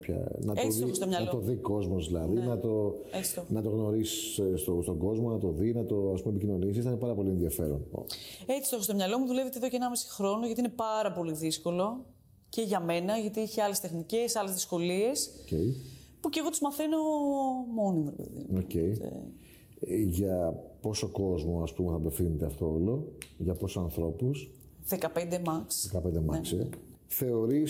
να το δει κόσμος δηλαδή, Ναι. να το γνωρίσεις στον κόσμο, να το δει, να το επικοινωνήσεις. Ήταν πάρα πολύ ενδιαφέρον. Έτσι το έχω στο μυαλό μου. Δουλεύετε εδώ και 1,5 χρόνο, γιατί είναι πάρα πολύ δύσκολο και για μένα, γιατί είχε άλλες τεχνικές, άλλες δυσκολίες. Okay. Που και εγώ τις μαθαίνω μόνη μου, παιδί μου. Okay. Για πόσο κόσμο, ας πούμε, θα απευθύνεται αυτό όλο, για πόσους ανθρώπους? 15 max. 15 max. Ναι. Θεωρείς